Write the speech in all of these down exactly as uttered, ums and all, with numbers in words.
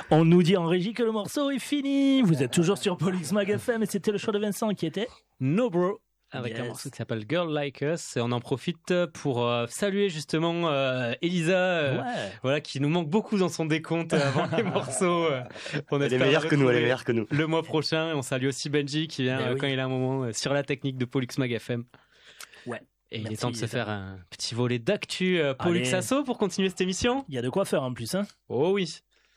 On nous dit en régie que le morceau est fini. Vous êtes toujours sur Pollux Mag F M et c'était le choix de Vincent qui était No Bro, avec yes. un morceau qui s'appelle Girl Like Us. Et on en profite pour euh, saluer justement euh, Elisa, euh, ouais. voilà, qui nous manque beaucoup dans son décompte avant les morceaux. Euh, on elle est meilleure que nous, elle est meilleure que nous. Le mois prochain, et on salue aussi Benji qui vient euh, oui. quand il a un moment euh, sur la technique de Pollux Mag F M. Ouais. Et Merci, il est temps de se faire un petit volet d'actu euh, Pollux Asso pour continuer cette émission. Il y a de quoi faire en plus, hein. Oh oui.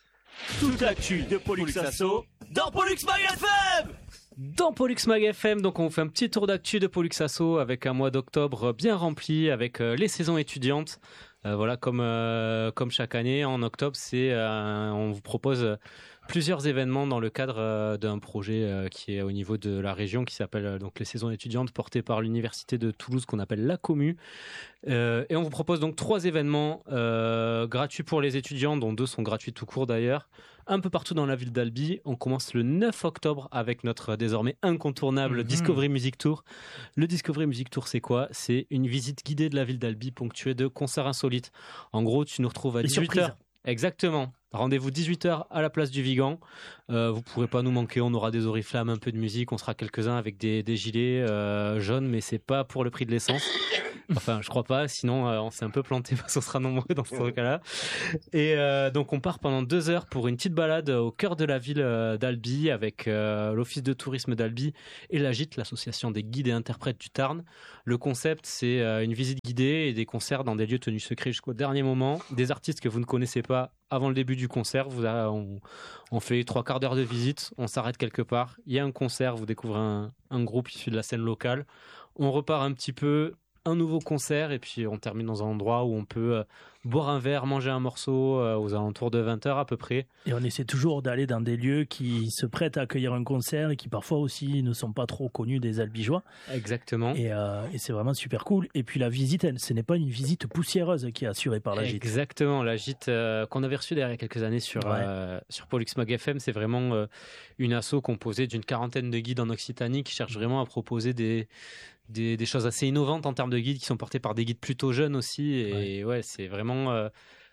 Toute l'actu de Pollux Asso dans Pollux Mag F M. Dans Pollux Mag F M, donc on vous fait un petit tour d'actu de Pollux Asso avec un mois d'octobre bien rempli avec euh, les saisons étudiantes. Euh, voilà, comme euh, comme chaque année en octobre, c'est euh, on vous propose plusieurs événements dans le cadre euh, d'un projet euh, qui est au niveau de la région qui s'appelle euh, donc les saisons étudiantes portées par l'université de Toulouse qu'on appelle la Commu. Euh, et on vous propose donc trois événements euh, gratuits pour les étudiants, dont deux sont gratuits tout court d'ailleurs, un peu partout dans la ville d'Albi. On commence le neuf octobre avec notre désormais incontournable mmh. Discovery Music Tour. Le Discovery Music Tour, c'est quoi ? C'est une visite guidée de la ville d'Albi ponctuée de concerts insolites. En gros, tu nous retrouves à dix-huit heures. Exactement. Rendez-vous dix-huit heures à la place du Vigan. Euh, vous pourrez pas nous manquer. On aura des oriflammes, un peu de musique. On sera quelques-uns avec des, des gilets euh, jaunes, mais c'est pas pour le prix de l'essence. Enfin, je crois pas. Sinon, euh, on s'est un peu planté parce qu'on sera nombreux dans ce cas-là. Et euh, donc, on part pendant deux heures pour une petite balade au cœur de la ville euh, d'Albi avec euh, l'Office de tourisme d'Albi et l'A G I T, l'association des guides et interprètes du Tarn. Le concept, c'est euh, une visite guidée et des concerts dans des lieux tenus secrets jusqu'au dernier moment. Des artistes que vous ne connaissez pas avant le début du concert. Vous a, on, on fait trois quarts d'heure de visite. On s'arrête quelque part. Il y a un concert. Vous découvrez un, un groupe issu de la scène locale. On repart un petit peu. Un nouveau concert et puis on termine dans un endroit où on peut euh, boire un verre, manger un morceau euh, aux alentours de vingt heures à peu près. Et on essaie toujours d'aller dans des lieux qui se prêtent à accueillir un concert et qui parfois aussi ne sont pas trop connus des Albigeois. Exactement. Et, euh, et c'est vraiment super cool. Et puis la visite, elle, ce n'est pas une visite poussiéreuse qui est assurée par la G I T. Exactement, la G I T euh, qu'on avait reçue il y a quelques années sur, ouais. euh, sur Pollux Mag F M, c'est vraiment euh, une asso composée d'une quarantaine de guides en Occitanie qui cherche vraiment à proposer des Des, des choses assez innovantes en termes de guides qui sont portés par des guides plutôt jeunes aussi et ouais, ouais c'est vraiment euh,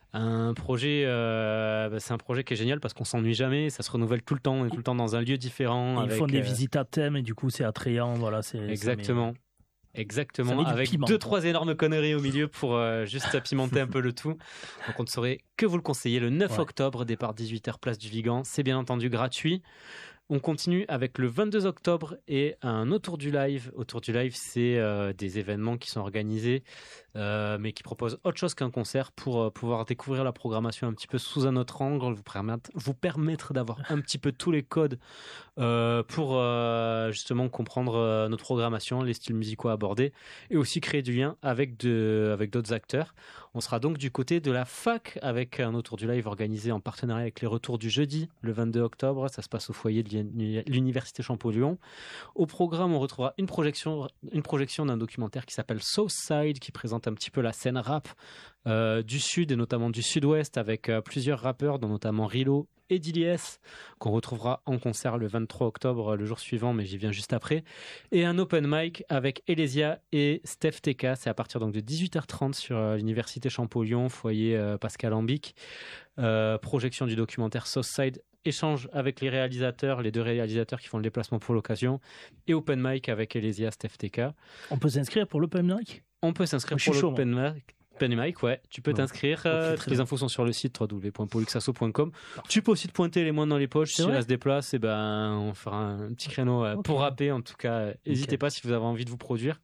un projet euh, bah, c'est un projet qui est génial parce qu'on s'ennuie jamais, ça se renouvelle tout le temps, on est tout le temps dans un lieu différent. Ils avec, font des euh... visites à thème et du coup c'est attrayant, voilà, c'est exactement ça met... exactement ça avec piment, deux quoi. trois énormes conneries au milieu pour euh, juste pimenter un peu le tout. Donc on ne saurait que vous le conseiller. Le neuf ouais. octobre, départ dix-huit heures place du Vigan, c'est bien entendu gratuit. On continue avec le vingt-deux octobre et un autour du live. Autour du live, c'est euh, des événements qui sont organisés, euh, mais qui proposent autre chose qu'un concert pour euh, pouvoir découvrir la programmation un petit peu sous un autre angle, vous permettre, vous permettre d'avoir un petit peu tous les codes euh, pour euh, justement comprendre euh, notre programmation, les styles musicaux abordés, et aussi créer du lien avec, de, avec d'autres acteurs. On sera donc du côté de la fac avec un autour du live organisé en partenariat avec les retours du jeudi, le vingt-deux octobre. Ça se passe au foyer de l'université Champollion. Au programme, on retrouvera une projection, une projection d'un documentaire qui s'appelle Southside, qui présente un petit peu la scène rap euh, du sud et notamment du sud-ouest avec euh, plusieurs rappeurs, dont notamment Rilo et Dilies, qu'on retrouvera en concert le vingt-trois octobre, le jour suivant, mais j'y viens juste après. Et un open mic avec Elesia et Steph T K. C'est à partir donc de dix-huit heures trente sur euh, l'université Champollion, foyer euh, Pascal Ambic. Euh, projection du documentaire Southside, échange avec les réalisateurs, les deux réalisateurs qui font le déplacement pour l'occasion, et open mic avec Elesia, Steph T K. On peut s'inscrire pour l'open mic ? On peut s'inscrire pour l'open mic. Open mic, ouais. Tu peux bon. t'inscrire. Euh, toutes les infos sont sur le site w w w point pollux asso point com. Tu peux aussi te pointer les mains dans les poches. C'est si elle se déplace, et ben, on fera un petit créneau euh, okay. pour rapper. En tout cas, n'hésitez okay. pas si vous avez envie de vous produire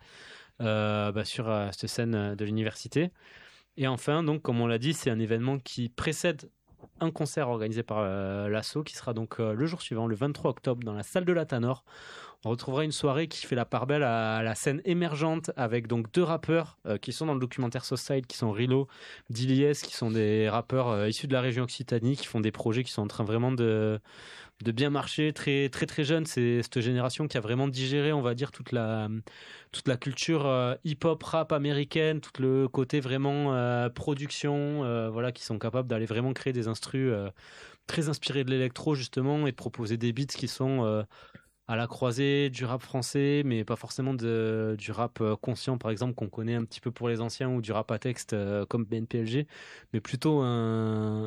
euh, bah, sur euh, cette scène de l'université. Et enfin, donc, comme on l'a dit, c'est un événement qui précède un concert organisé par euh, l'asso qui sera donc euh, le jour suivant, le vingt-trois octobre, dans la salle de la Tanor. On retrouvera une soirée qui fait la part belle à, à la scène émergente avec donc deux rappeurs euh, qui sont dans le documentaire Southside, qui sont Rilo, Dilies, qui sont des rappeurs euh, issus de la région Occitanie, qui font des projets qui sont en train vraiment de, de bien marcher, très très très jeunes. C'est cette génération qui a vraiment digéré, on va dire, toute la, toute la culture euh, hip-hop, rap américaine, tout le côté vraiment euh, production, euh, voilà, qui sont capables d'aller vraiment créer des instrus euh, très inspirés de l'électro justement et de proposer des beats qui sont euh, à la croisée du rap français, mais pas forcément de, du rap conscient, par exemple, qu'on connaît un petit peu pour les anciens, ou du rap à texte euh, comme B N P L G, mais plutôt un, un rap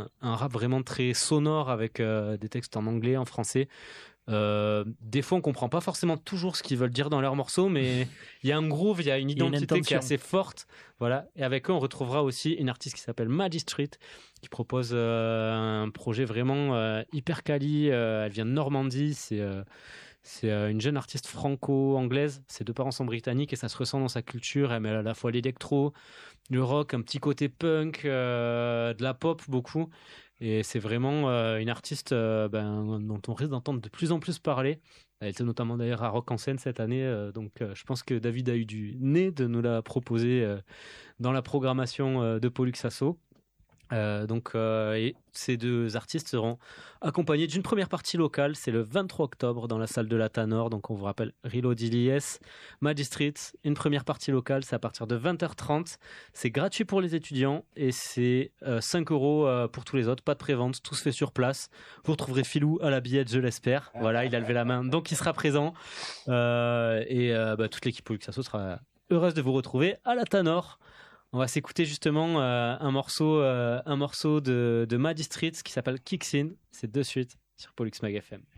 rap vraiment très sonore avec euh, des textes en anglais, en français. Euh, des fois on comprend pas forcément toujours ce qu'ils veulent dire dans leurs morceaux, mais il y a un groove, il y a une identité qui est assez forte, voilà. Et avec eux on retrouvera aussi une artiste qui s'appelle Magistrate, qui propose euh, un projet vraiment euh, hyper quali. Euh, elle vient de Normandie, c'est euh, c'est euh, une jeune artiste franco-anglaise, ses deux parents sont britanniques et ça se ressent dans sa culture. Elle met à la fois l'électro, le rock, un petit côté punk, euh, de la pop beaucoup. Et c'est vraiment euh, une artiste euh, ben, dont on risque d'entendre de plus en plus parler. Elle était notamment d'ailleurs à Rock en scène cette année. Euh, donc euh, je pense que David a eu du nez de nous la proposer euh, dans la programmation euh, de Pollux Asso. Euh, donc, euh, et ces deux artistes seront accompagnés d'une première partie locale. C'est le vingt-trois octobre dans la salle de la Tanor. Donc on vous rappelle Reload Iliès, Magistrate, une première partie locale, c'est à partir de vingt heures trente. C'est gratuit pour les étudiants et c'est euh, cinq euros euh, pour tous les autres. Pas de prévente, tout se fait sur place. Vous retrouverez Philou à la billette, je l'espère. Voilà, il a levé la main, donc il sera présent. Euh, et euh, bah, toute l'équipe Pollux Asso sera heureuse de vous retrouver à la Tanor. On va s'écouter justement euh, un morceau, euh, un morceau de, de Magistrate qui s'appelle Kicks In. C'est de suite sur Pollux Mag F M.